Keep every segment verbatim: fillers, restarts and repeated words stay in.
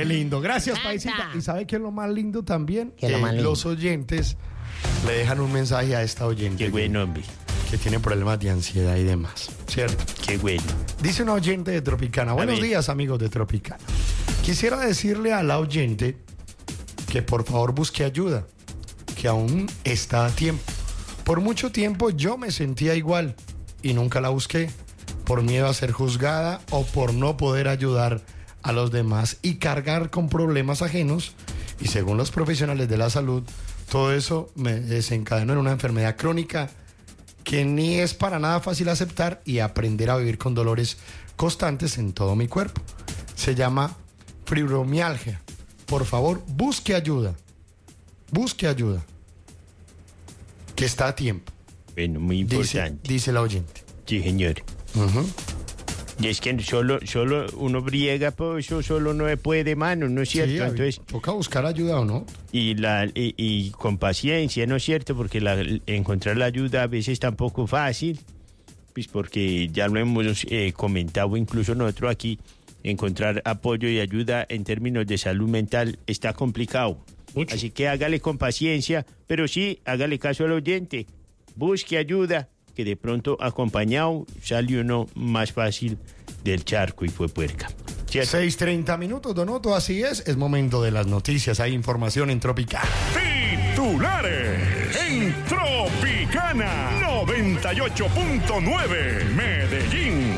Qué lindo. Gracias, Paisita. ¿Y sabe qué es lo más lindo también? ¿Qué es lo más lindo? Los oyentes le dejan un mensaje a esta oyente. Qué bueno, hombre. Que tiene problemas de ansiedad y demás, ¿cierto? Qué bueno. Dice una oyente de Tropicana. Buenos días, amigos de Tropicana. Quisiera decirle a la oyente que por favor busque ayuda, que aún está a tiempo. Por mucho tiempo yo me sentía igual y nunca la busqué, por miedo a ser juzgada o por no poder ayudar a los demás y cargar con problemas ajenos. Y según los profesionales de la salud, todo eso me desencadenó en una enfermedad crónica que ni es para nada fácil aceptar y aprender a vivir con dolores constantes en todo mi cuerpo. Se llama fibromialgia. Por favor, busque ayuda. Busque ayuda. Que está a tiempo. Bueno, muy importante. Dice, dice la oyente. Sí, señor. Uh-huh. Y es que solo, solo uno briega, pues eso solo no se puede, mano, ¿no es cierto? Sí, Entonces, toca buscar ayuda o no. y, la, y, y con paciencia, ¿no es cierto? Porque la, encontrar la ayuda a veces tampoco fácil, pues porque ya lo hemos eh, comentado incluso nosotros aquí, encontrar apoyo y ayuda en términos de salud mental está complicado. Mucho. Así que hágale con paciencia, pero sí, hágale caso al oyente, busque ayuda, que de pronto acompañado sale uno más fácil del charco y fue puerca. ¿Cierto? seis treinta minutos, Donoto, así es. Es momento de las noticias. Hay información en Tropicana. Titulares en Tropicana noventa y ocho punto nueve Medellín.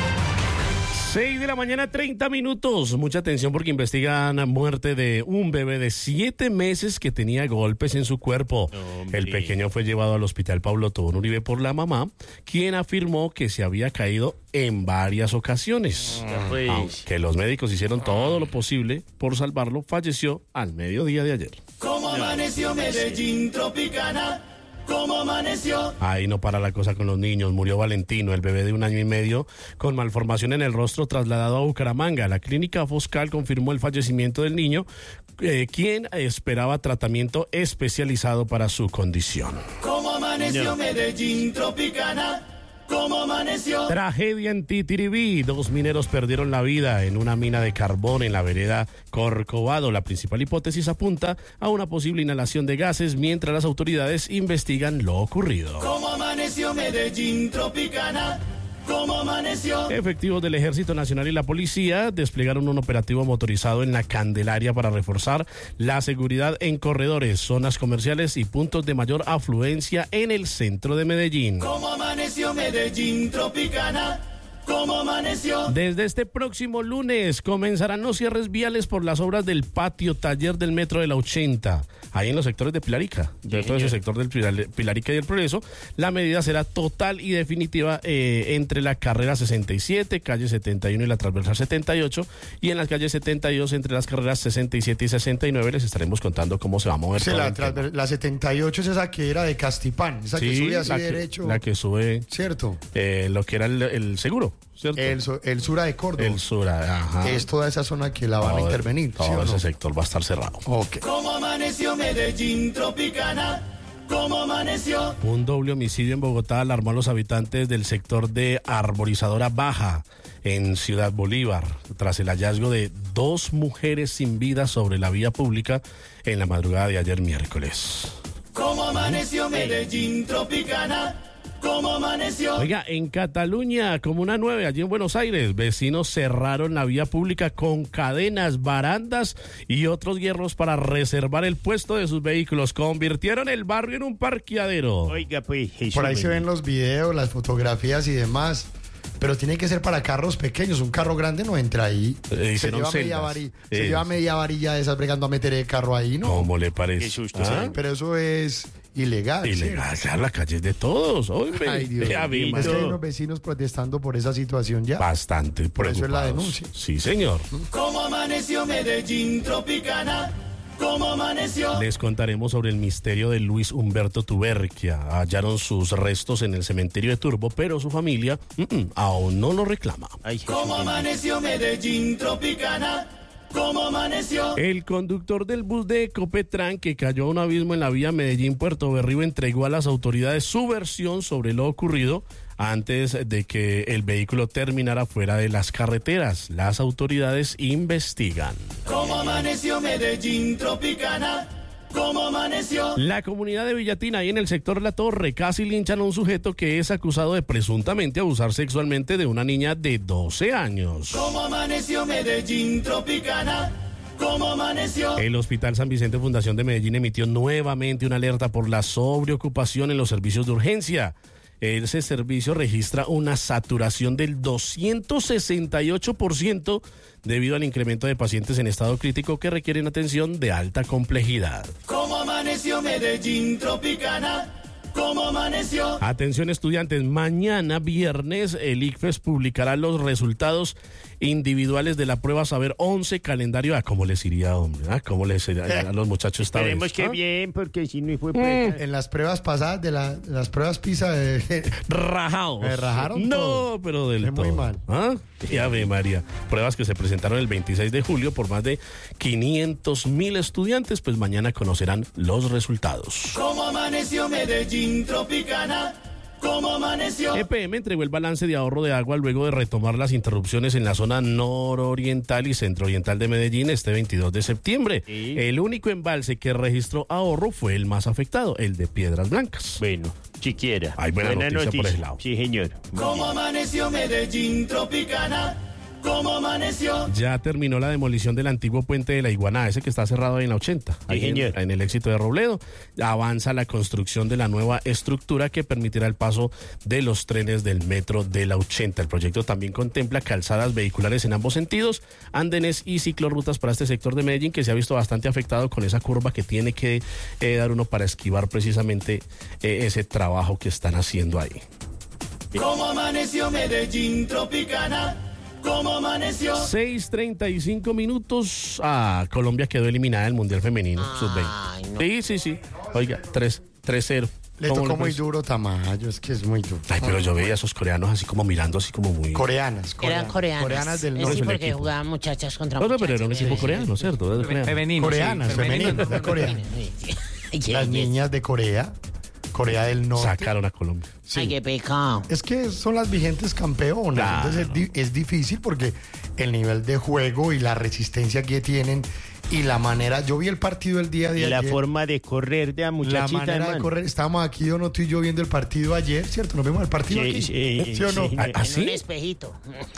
seis de la mañana, treinta minutos. Mucha atención porque investigan la muerte de un bebé de siete meses que tenía golpes en su cuerpo. Hombre. El pequeño fue llevado al hospital Pablo Tobón Uribe por la mamá, quien afirmó que se había caído en varias ocasiones. Ah, pues. Aunque los médicos hicieron todo lo posible por salvarlo, falleció al mediodía de ayer. ¿Cómo amaneció Medellín, Tropicana? ¿Cómo amaneció? Ahí no para la cosa con los niños. Murió Valentino, el bebé de un año y medio, con malformación en el rostro, trasladado a Bucaramanga. La clínica Foscal confirmó el fallecimiento del niño, eh, quien esperaba tratamiento especializado para su condición. ¿Cómo amaneció no. Medellín, Tropicana? ¿Cómo amaneció? Tragedia en Titiribí. Dos mineros perdieron la vida en una mina de carbón en la vereda Corcovado. La principal hipótesis apunta a una posible inhalación de gases mientras las autoridades investigan lo ocurrido. ¿Cómo amaneció Medellín, Tropicana? ¿Cómo amaneció? Efectivos del Ejército Nacional y la Policía desplegaron un operativo motorizado en la Candelaria para reforzar la seguridad en corredores, zonas comerciales y puntos de mayor afluencia en el centro de Medellín. ¿Cómo amaneció Medellín, Tropicana? ¿Cómo amaneció? Desde este próximo lunes comenzarán los cierres viales por las obras del patio taller del metro de la ochenta, ahí en los sectores de Pilarica, de todo ese sector del Pilarica y el Progreso. La medida será total y definitiva eh, entre la carrera sesenta y siete, calle setenta y uno y la transversal setenta y ocho, y en las calles setenta y dos entre las carreras sesenta y siete y sesenta y nueve les estaremos contando cómo se va a mover. Sí, todo la, el transver- la setenta y ocho es esa que era de Castipán, esa sí, que sube así la que, derecho. La que sube, ¿cierto? Eh, lo que era el, el seguro. ¿Cierto? El, el Sura de Córdoba. El Sura, ajá. Es toda esa zona que la van todo, a intervenir. Todo ¿sí o ese no? sector va a estar cerrado. Okay. ¿Cómo amaneció Medellín, Tropicana? ¿Cómo amaneció? Un doble homicidio en Bogotá alarmó a los habitantes del sector de Arborizadora Baja, en Ciudad Bolívar, tras el hallazgo de dos mujeres sin vida sobre la vía pública en la madrugada de ayer miércoles. ¿Cómo amaneció Medellín, Tropicana? ¿Cómo amaneció? Oiga, en Cataluña, Comuna nueve, allí en Buenos Aires, vecinos cerraron la vía pública con cadenas, barandas y otros hierros para reservar el puesto de sus vehículos. Convirtieron el barrio en un parqueadero. Oiga, pues... Por ahí se ven los videos, las fotografías y demás. Pero tiene que ser para carros pequeños. Un carro grande no entra ahí. Eh, se lleva, media, vari- se eh, lleva media varilla de esas bregando a meter el carro ahí, ¿no? ¿Cómo le parece? Qué susto. ¿Ah? Sí, pero eso es ilegal. Ilegal, claro, la calle es de todos. Hombre. Ay, Dios Ya mío. vi, Es que hay no. unos vecinos protestando por esa situación ya. Bastante Por eso es la preocupados. denuncia. Sí, señor. ¿Cómo amaneció Medellín, Tropicana? ¿Cómo amaneció? Les contaremos sobre el misterio de Luis Humberto Tuberquia. Hallaron sus restos en el cementerio de Turbo, pero su familia mm, mm, aún no lo reclama. Ay, ¿Cómo amaneció Medellín, Tropicana? ¿Cómo amaneció? El conductor del bus de Ecopetrán que cayó a un abismo en la vía Medellín-Puerto Berrío entregó a las autoridades su versión sobre lo ocurrido, antes de que el vehículo terminara fuera de las carreteras. Las autoridades investigan. ¿Cómo amaneció Medellín Tropicana? ¿Cómo amaneció? La comunidad de Villatina, ahí en el sector La Torre, casi linchan a un sujeto que es acusado de presuntamente abusar sexualmente de una niña de doce años. ¿Cómo amaneció Medellín Tropicana? ¿Cómo amaneció? El Hospital San Vicente Fundación de Medellín emitió nuevamente una alerta por la sobreocupación en los servicios de urgencia. Ese servicio registra una saturación del doscientos sesenta y ocho por ciento debido al incremento de pacientes en estado crítico que requieren atención de alta complejidad. ¿Cómo amaneció Medellín Tropicana? ¿Cómo amaneció? Atención estudiantes, mañana viernes el ICFES publicará los resultados individuales de la prueba Saber once calendario. ¿A cómo les iría, hombre? ¿Ah? ¿Cómo les iría a los muchachos esta vez? Esperemos que ¿Ah? bien, porque si no fue Mm. pues, En las pruebas pasadas de la- las pruebas PISA de, Rajados. Me rajaron No, todo. pero del Fue muy todo. mal. ¿Ah? Y Ave María. Pruebas que se presentaron el veintiséis de julio por más de quinientos mil estudiantes, pues mañana conocerán los resultados. ¿Cómo amaneció Medellín Tropicana? ¿Cómo amaneció? E P M entregó el balance de ahorro de agua luego de retomar las interrupciones en la zona nororiental y centrooriental de Medellín este veintidós de septiembre. Sí. El único embalse que registró ahorro fue el más afectado, el de Piedras Blancas. bueno, siquiera. Hay buena noticia por ese lado. Sí, señor. ¿Cómo amaneció Medellín Tropicana? ¿Cómo amaneció? Ya terminó la demolición del antiguo puente de la Iguaná, ese que está cerrado ahí en la ochenta, ahí en, señor. en el Éxito de Robledo. Avanza la construcción de la nueva estructura que permitirá el paso de los trenes del metro de la ochenta. El proyecto también contempla calzadas vehiculares en ambos sentidos, andenes y ciclorrutas para este sector de Medellín que se ha visto bastante afectado con esa curva que tiene que eh, dar uno para esquivar precisamente eh, ese trabajo que están haciendo ahí. ¿Cómo amaneció Medellín Tropicana? ¿Cómo amaneció? seis treinta y cinco minutos. Ah, Colombia quedó eliminada del Mundial Femenino sub veinte. Sí, sí, sí. Oiga, tres cero. le ¿Cómo tocó le muy parece? duro Tamayo, es que es muy duro. Ay, pero yo veía a esos coreanos así como mirando, así como muy... Coreanas, coreanas. Eran coreanas. Coreanas del Eh, norte. Sí, el porque equipo. jugaban muchachas contra No, no, muchachos. pero era un equipo coreano, ¿cierto? Era coreano. Femenino. Coreanas, sí, femeninas, de Corea. Las niñas de Corea, Corea del Norte. Sacaron a Colombia. Sí. Ay, qué pecado. Es que son las vigentes campeonas, Claro. entonces es, di- es difícil porque el nivel de juego y la resistencia que tienen y la manera, yo vi el partido el día de Y la ayer, forma de correr de la la muchachita, manera de hermano. correr, estábamos aquí, Dono, tú y yo viendo el partido ayer, ¿cierto? Nos vimos el partido Sí, aquí, sí, ¿sí o no? sí. ¿Ah, En sí? un espejito.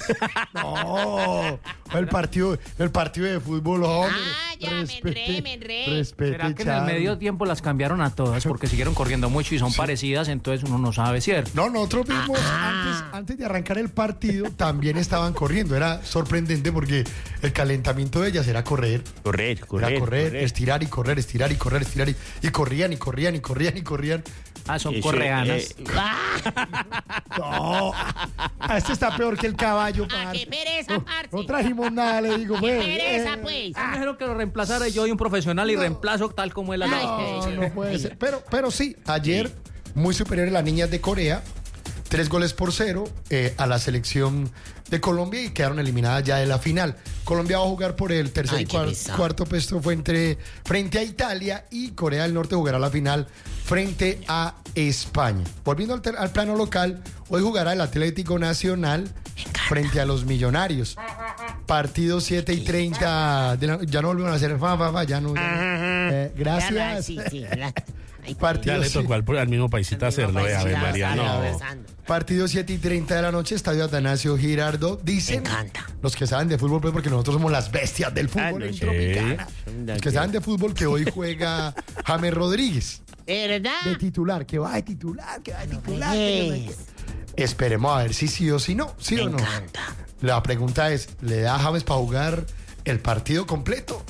No, el partido, el partido de fútbol, hombre. Ah, ya, me enredé, me enredé. respete, ¿Será que en el Charlie. medio tiempo las cambiaron a todas porque siguieron corriendo mucho y son parecidas, entonces uno no sabe, ¿cierto? No, nosotros mismos Ah. antes, antes de arrancar el partido también estaban corriendo. Era sorprendente porque el calentamiento de ellas era correr, Correr, correr. era correr, estirar y correr, estirar y correr, estirar y, y corrían y corrían y corrían y corrían. Ah, son Eso, coreanas. eh, No, ah, este está peor que el caballo, Ah, parce. qué pereza, parce. No trajimos nada, le digo, Qué pues. pereza, eh, pues. Me dijeron que lo reemplazara y yo soy un profesional y reemplazo tal como él la Ay, ley. No, no puede ser. Pero, pero sí, ayer muy superiores las niñas de Corea, tres goles por cero eh, a la selección de Colombia y quedaron eliminadas ya de la final. Colombia va a jugar por el tercer Ay, y qué cuar- pesado. cuarto puesto fue entre, frente a Italia y Corea del Norte jugará la final frente a España. Volviendo al, ter- al plano local, hoy jugará el Atlético Nacional frente a los Millonarios. Partido siete y treinta. De la- ya no volvieron a hacer fa, fa, fa, ya no. Eh, gracias. Sí, sí. la- Ay, Partido Ya le tocó al, al mismo paisita hacerlo, eh, Ave paisita, María. estaba No. besando. Partido siete y treinta de la noche, Estadio Atanasio Girardot. Dicen Me encanta. los que saben de fútbol, pues porque nosotros somos las bestias del fútbol Ah, no, en sí. Tropicana. Los que saben de fútbol que hoy juega James Rodríguez ¿De verdad? de titular, que va de titular, que va de titular. que no sé pues. qué. Esperemos a ver si sí o si no, sí Me o no. encanta. La pregunta es, ¿le da a James para jugar el partido completo?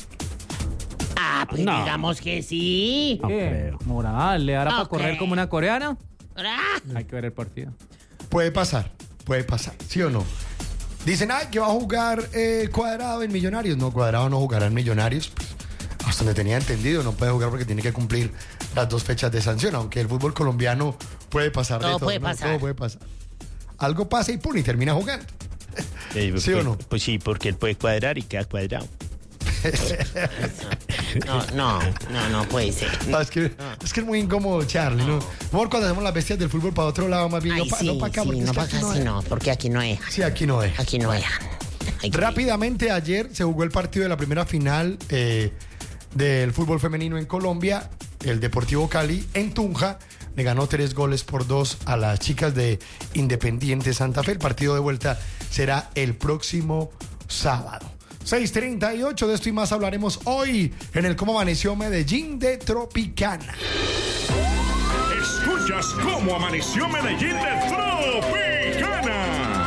Ah, pues No. digamos que sí. No ¿Qué? creo. Moral, ¿le dará para Ok. correr como una coreana? Ah, Hay que ver el partido. Puede pasar, puede pasar, ¿sí o no? Dicen, ay, que va a jugar eh, Cuadrado en Millonarios. No, Cuadrado no jugará en Millonarios. Pues, hasta donde tenía entendido, no puede jugar porque tiene que cumplir las dos fechas de sanción. Aunque el fútbol colombiano puede pasar de Todo todo. puede ¿no? pasar. Todo puede pasar. Algo pasa y pum, y termina jugando. Eh, ¿Sí pues, o no? Pues sí, porque él puede cuadrar y queda cuadrado. No, no, no, no puede ser. No, es, que, es que es muy incómodo, Charlie, ¿no? Por cuando hacemos las bestias del fútbol para otro lado, más bien, Ay, no, pa, sí, no para acá, sí, porque no es que para aquí acá, no sí, es. no, porque aquí no dejan. Sí, aquí no es. Aquí no dejan. Hay que- Rápidamente, ayer se jugó el partido de la primera final eh, del fútbol femenino en Colombia. El Deportivo Cali en Tunja le ganó tres goles por dos a las chicas de Independiente Santa Fe. El partido de vuelta será el próximo sábado. seis treinta y ocho, de esto y más hablaremos hoy en el Cómo Amaneció Medellín de Tropicana. Escuchas cómo amaneció Medellín de Tropicana.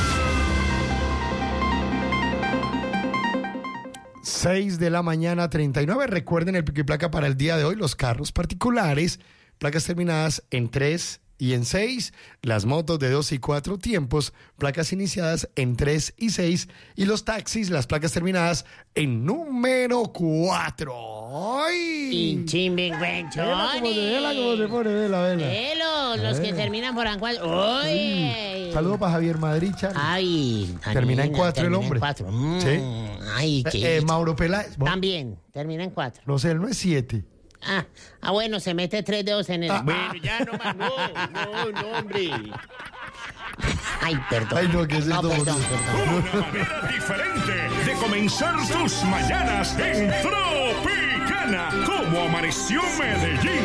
seis de la mañana, treinta y nueve. Recuerden el pico y placa para el día de hoy, los carros particulares, placas terminadas en tres y en seis, las motos de dos y cuatro tiempos, placas iniciadas en tres y seis, y los taxis, las placas terminadas en número cuatro. ¡Ay! Pinchín, Vela bingüenchones. como se, vela como se pone, vela, vela. Velo, los que Eh. terminan por Ancual. ¡Uy! Saludos para Javier Madrid, Charlie. Ay, Termina en Danina, cuatro el termina en hombre. cuatro. Mm, Sí. Ay, qué. Eh, eh, Mauro Peláez. bueno, También, termina en cuatro. no sé, él no es siete. Ah, ah, bueno, se mete tres dedos en el. Ah, Bueno, ya no más, no, no, no, hombre. Ay, perdón. Ay, no, ¿qué es esto, perdón, boludo? perdón. Una manera diferente de comenzar tus mañanas en Tropicana. Como amaneció Medellín.